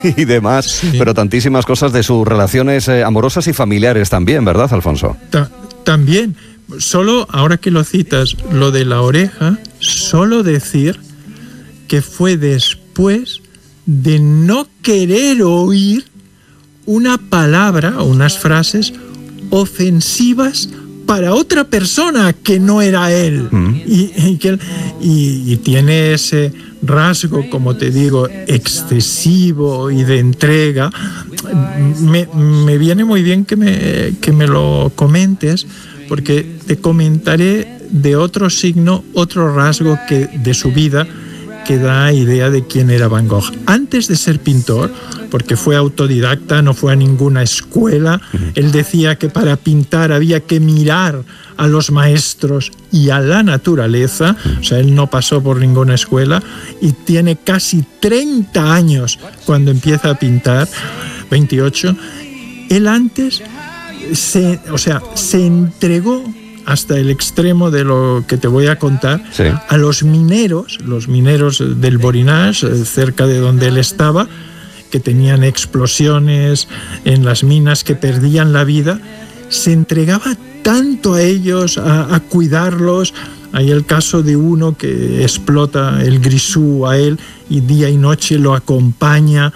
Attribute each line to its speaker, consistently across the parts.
Speaker 1: y demás, sí. Pero tantísimas cosas de sus relaciones amorosas y familiares también, ¿verdad, Alfonso?
Speaker 2: También, solo, ahora que lo citas, lo de la oreja, solo decir que fue después de no querer oír una palabra o unas frases ofensivas para otra persona que no era él. Y tiene ese rasgo, como te digo, excesivo y de entrega. Me viene muy bien que me lo comentes, porque te comentaré de otro signo, otro rasgo de su vida que da idea de quién era Van Gogh. Antes de ser pintor, porque fue autodidacta, no fue a ninguna escuela, él decía que para pintar había que mirar a los maestros y a la naturaleza, o sea, él no pasó por ninguna escuela, y tiene casi 30 años cuando empieza a pintar, 28. Él antes se entregó hasta el extremo de lo que te voy a contar, sí, a los mineros del Borinage, cerca de donde él estaba, que tenían explosiones en las minas, que perdían la vida. Se entregaba tanto a ellos, a cuidarlos. Hay el caso de uno que explota el grisú a él y día y noche lo acompaña.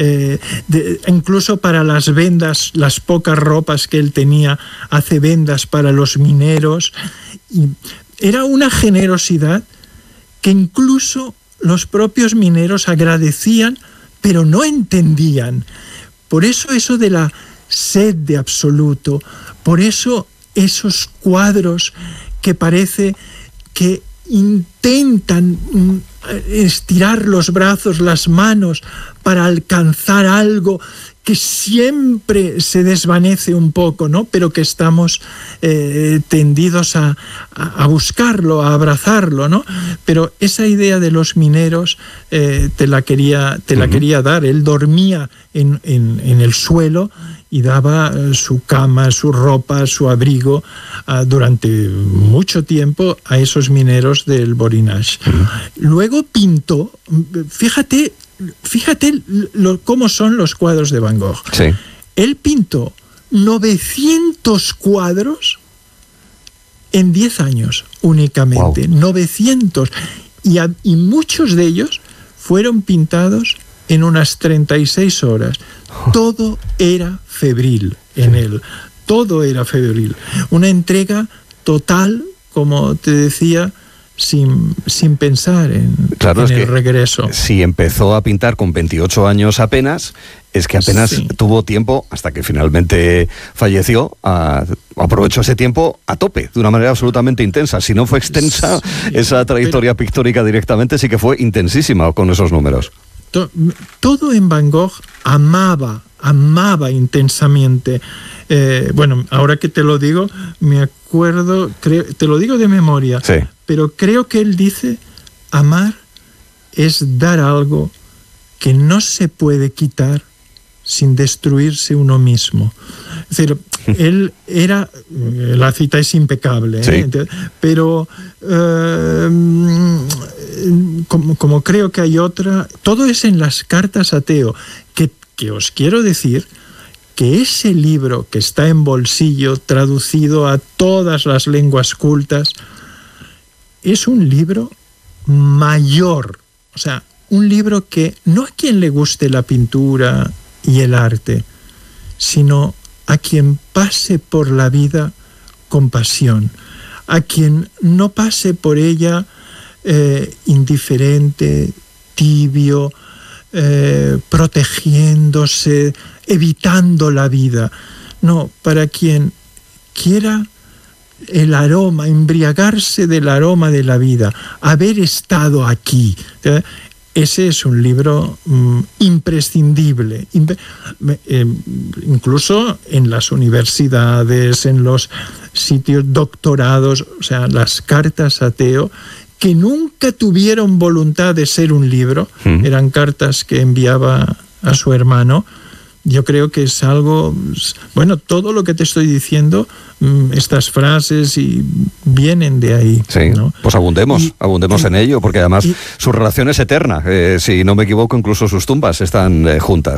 Speaker 2: Incluso para las vendas, las pocas ropas que él tenía, hace vendas para los mineros. Y era una generosidad que incluso los propios mineros agradecían, pero no entendían. Por eso de la sed de absoluto, por eso esos cuadros que parece que intentan estirar los brazos, las manos, para alcanzar algo que siempre se desvanece un poco, ¿no? Pero que estamos tendidos a buscarlo, a abrazarlo, ¿no? Pero esa idea de los mineros te la quería dar. Él dormía en el suelo y daba su cama, su ropa, su abrigo durante mucho tiempo a esos mineros del Borinage. Luego pintó, fíjate cómo son los cuadros de Van Gogh. Sí. Él pintó 900 cuadros en 10 años únicamente. Wow. 900. Y muchos de ellos fueron pintados en unas 36 horas. Todo era febril en él. Todo era febril. Una entrega total, como te decía, sin pensar en el regreso. Si
Speaker 1: empezó a pintar con 28 años apenas, es que apenas tuvo tiempo, hasta que finalmente falleció, aprovechó ese tiempo a tope, de una manera absolutamente intensa. Si no fue extensa esa trayectoria pictórica directamente, sí que fue intensísima con esos números.
Speaker 2: Todo en Van Gogh amaba intensamente. Bueno, ahora que te lo digo, me acuerdo, te lo digo de memoria, sí, pero creo que él dice: amar es dar algo que no se puede quitar sin destruirse uno mismo. Es decir, él era, la cita es impecable, sí, pero como creo que hay otra, todo es en las cartas a Theo, que os quiero decir que ese libro, que está en bolsillo, traducido a todas las lenguas cultas, es un libro mayor, o sea, un libro que no a quien le guste la pintura y el arte, sino a quien pase por la vida con pasión, a quien no pase por ella indiferente, tibio, protegiéndose, evitando la vida. No, para quien quiera el aroma, embriagarse del aroma de la vida, haber estado aquí. Ese es un libro imprescindible. Incluso en las universidades, en los sitios doctorados, o sea, las cartas a Theo, que nunca tuvieron voluntad de ser un libro, eran cartas que enviaba a su hermano, yo creo que es algo, bueno, todo lo que te estoy diciendo, estas frases vienen de ahí.
Speaker 1: Sí, ¿no? Pues abundemos en ello, porque además su relación es eterna. Si no me equivoco, incluso sus tumbas están juntas.